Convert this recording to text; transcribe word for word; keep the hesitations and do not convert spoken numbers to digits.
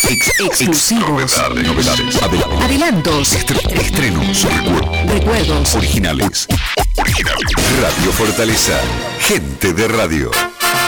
Ex- exclusivos. Novedades, novedades, adel- Adelantos. estre- estrenos, recuerdos, Recuerdos. originales. Originales. Radio Fortaleza, gente de radio.